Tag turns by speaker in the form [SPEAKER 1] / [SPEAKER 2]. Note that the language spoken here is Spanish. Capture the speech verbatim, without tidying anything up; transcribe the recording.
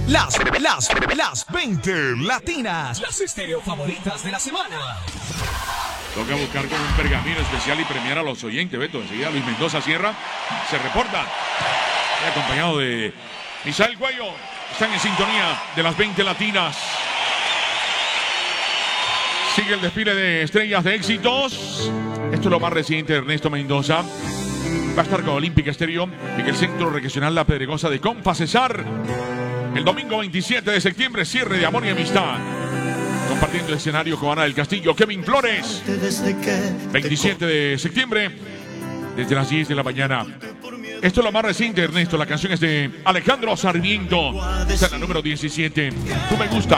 [SPEAKER 1] Las, las, las veinte latinas.
[SPEAKER 2] Las estéreo favoritas de la semana.
[SPEAKER 3] Toca buscar con un pergamino especial y premiar a los oyentes, Beto. Enseguida Luis Mendoza Sierra se reporta. Y acompañado de Misael Cuello. Están en sintonía de las veinte latinas. Sigue el desfile de estrellas de éxitos. Esto es lo más reciente de Ernesto Mendoza. Va a estar con Olímpica Estéreo en el Centro Regional La Pedregosa de Compa Cesar. El domingo veintisiete de septiembre, cierre de Amor y Amistad. Compartiendo el escenario con Ana del Castillo, Kevin Flores. veintisiete de septiembre, desde las diez de la mañana. Esto es lo más reciente, Ernesto. La canción es de Alejandro Sarmiento. Está en la número diecisiete. Tú me gusta.